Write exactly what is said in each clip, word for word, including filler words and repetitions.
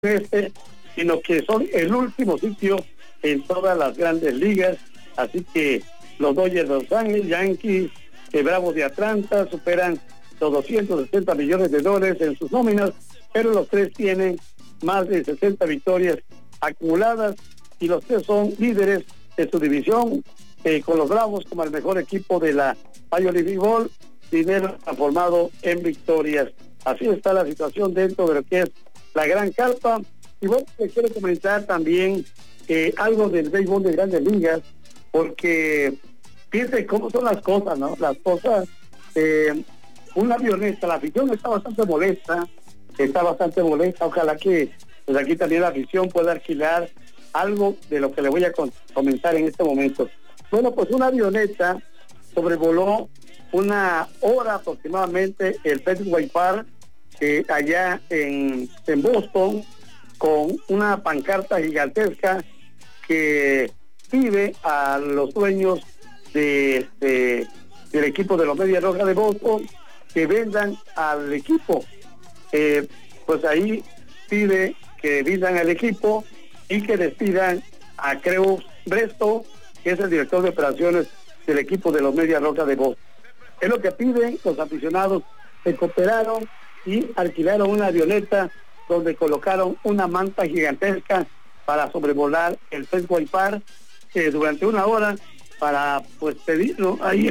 este, sino que son el último sitio en todas las grandes ligas, así que los Dodgers de Los Ángeles, Yankees, eh, Bravos de Atlanta superan los doscientos sesenta millones de dólares en sus nóminas, pero los tres tienen más de sesenta victorias acumuladas y los tres son líderes de su división, eh, con los Bravos como el mejor equipo de la Major League Baseball, dinero transformado en victorias. Así está la situación dentro de lo que es la gran carpa. Y bueno, les quiero comentar también eh, algo del béisbol de Grandes Ligas, porque fíjense cómo son las cosas, ¿no? Las cosas, eh, una avioneta, la afición está bastante molesta, está bastante molesta, ojalá que pues aquí también la afición pueda alquilar algo de lo que le voy a con comentar en este momento. Bueno, pues una avioneta sobrevoló una hora aproximadamente el Fenway Park, eh, allá en, en Boston, con una pancarta gigantesca que pide a los dueños de, de, del equipo de los Medias Rojas de Boston que vendan al equipo. Eh, pues ahí pide que vendan al equipo y que despidan a Creus Bresto, que es el director de operaciones del equipo de los Medias Rojas de Boston. Es lo que piden los aficionados. Se cooperaron y alquilaron una avioneta donde colocaron una manta gigantesca para sobrevolar el Fenway Park eh, durante una hora para pues pedirlo ahí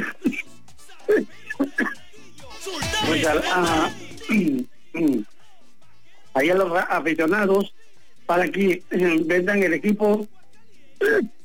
pues a, a, ahí a los aficionados para que eh, vendan el equipo